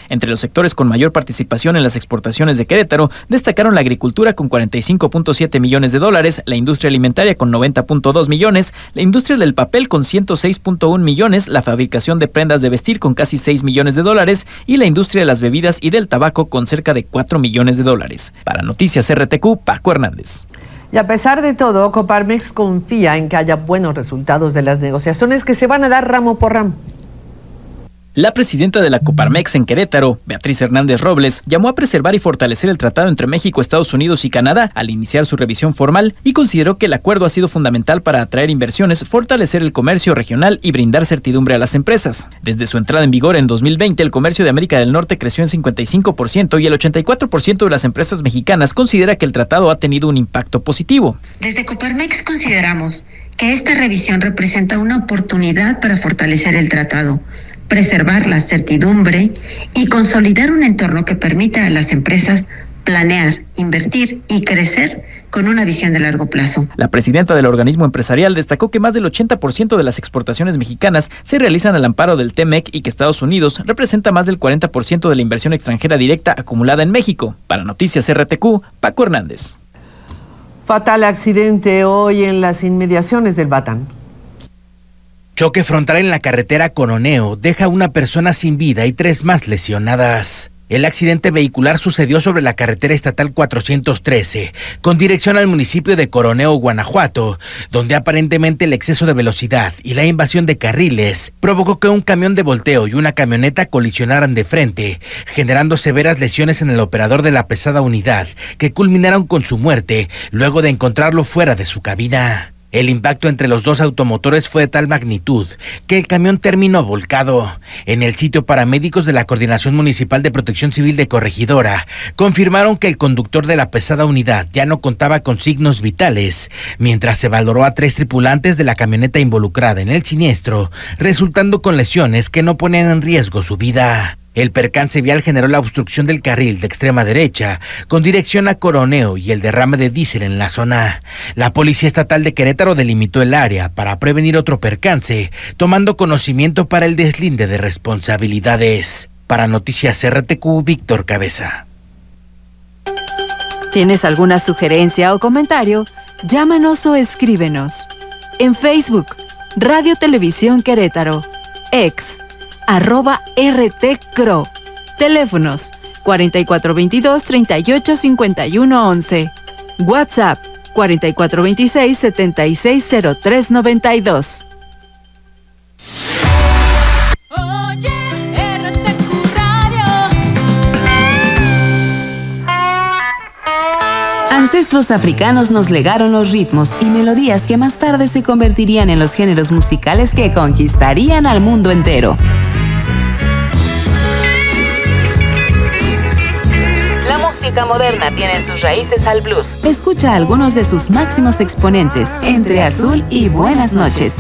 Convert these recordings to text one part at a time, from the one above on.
Entre los sectores con mayor participación en las exportaciones de Querétaro, destacaron la agricultura con 45.7 millones de dólares, la industria alimentaria con 90.2 millones, la industria del papel con 106.1 millones, la fabricación de prendas de vestir con casi 6 millones de dólares y la industria de las bebidas y del tabaco con cerca de 4 millones de dólares. Para Noticias RTQ, Paco Hernández. Y a pesar de todo, Coparmex confía en que haya buenos resultados de las negociaciones que se van a dar ramo por ramo. La presidenta de la Coparmex en Querétaro, Beatriz Hernández Robles, llamó a preservar y fortalecer el tratado entre México, Estados Unidos y Canadá al iniciar su revisión formal y consideró que el acuerdo ha sido fundamental para atraer inversiones, fortalecer el comercio regional y brindar certidumbre a las empresas. Desde su entrada en vigor en 2020, el comercio de América del Norte creció en 55% y el 84% de las empresas mexicanas considera que el tratado ha tenido un impacto positivo. Desde Coparmex consideramos que esta revisión representa una oportunidad para fortalecer el tratado, preservar la certidumbre y consolidar un entorno que permita a las empresas planear, invertir y crecer con una visión de largo plazo. La presidenta del organismo empresarial destacó que más del 80% de las exportaciones mexicanas se realizan al amparo del TEMEC y que Estados Unidos representa más del 40% de la inversión extranjera directa acumulada en México. Para Noticias RTQ, Paco Hernández. Fatal accidente hoy en las inmediaciones del Batán. Choque frontal en la carretera Coroneo deja a una persona sin vida y 3 más lesionadas. El accidente vehicular sucedió sobre la carretera estatal 413, con dirección al municipio de Coroneo, Guanajuato, donde aparentemente el exceso de velocidad y la invasión de carriles provocó que un camión de volteo y una camioneta colisionaran de frente, generando severas lesiones en el operador de la pesada unidad, que culminaron con su muerte luego de encontrarlo fuera de su cabina. El impacto entre los dos automotores fue de tal magnitud que el camión terminó volcado. En el sitio, paramédicos de la Coordinación Municipal de Protección Civil de Corregidora confirmaron que el conductor de la pesada unidad ya no contaba con signos vitales, mientras se valoró a 3 tripulantes de la camioneta involucrada en el siniestro, resultando con lesiones que no ponen en riesgo su vida. El percance vial generó la obstrucción del carril de extrema derecha con dirección a Coroneo y el derrame de diésel en la zona. La Policía Estatal de Querétaro delimitó el área para prevenir otro percance, tomando conocimiento para el deslinde de responsabilidades. Para Noticias RTQ, Víctor Cabeza. ¿Tienes alguna sugerencia o comentario? Llámanos o escríbenos. En Facebook, Radio Televisión Querétaro, ex @RTCRO. Teléfonos 4422-385111. WhatsApp 4426-760392. Oye, RTQ Radio. Ancestros africanos nos legaron los ritmos y melodías que más tarde se convertirían en los géneros musicales que conquistarían al mundo entero. La música moderna tiene sus raíces al blues. Escucha a algunos de sus máximos exponentes, Entre Azul y Buenas Noches.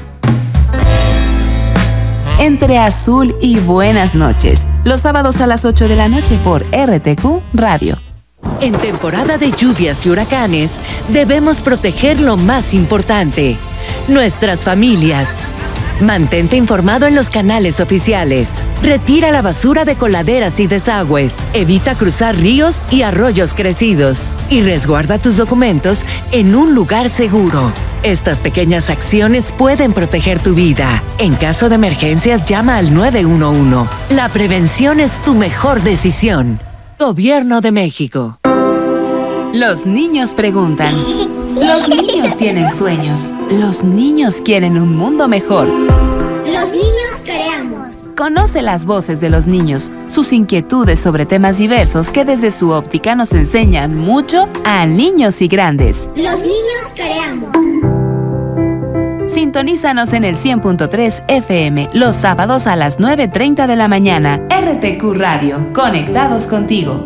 Entre Azul y Buenas Noches, los sábados a las 8 de la noche por RTQ Radio. En temporada de lluvias y huracanes, debemos proteger lo más importante, nuestras familias. Mantente informado en los canales oficiales. Retira la basura de coladeras y desagües. Evita cruzar ríos y arroyos crecidos. Y resguarda tus documentos en un lugar seguro. Estas pequeñas acciones pueden proteger tu vida. En caso de emergencias, llama al 911. La prevención es tu mejor decisión. Gobierno de México. Los niños preguntan. Los niños tienen sueños. Los niños quieren un mundo mejor. Los niños creamos. Conoce las voces de los niños, sus inquietudes sobre temas diversos que desde su óptica nos enseñan mucho a niños y grandes. Los niños creamos. Sintonízanos en el 100.3 FM los sábados a las 9:30 de la mañana. RTQ Radio, conectados contigo.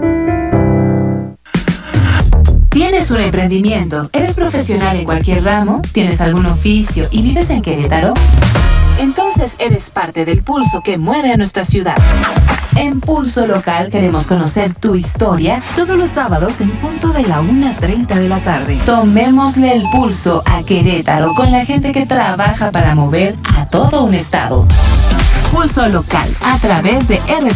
¿Tienes un emprendimiento? ¿Eres profesional en cualquier ramo? ¿Tienes algún oficio y vives en Querétaro? Entonces eres parte del pulso que mueve a nuestra ciudad. En Pulso Local queremos conocer tu historia todos los sábados en punto de la 1:30 de la tarde. Tomémosle el pulso a Querétaro con la gente que trabaja para mover a todo un estado. Pulso Local a través de